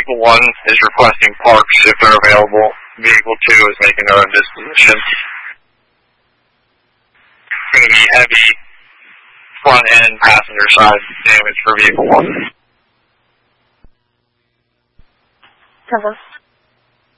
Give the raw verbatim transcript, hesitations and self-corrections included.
vehicle one is requesting parts if they're available. Vehicle two is making their own disposition. Going to be heavy front end passenger side damage for vehicle one. Hello.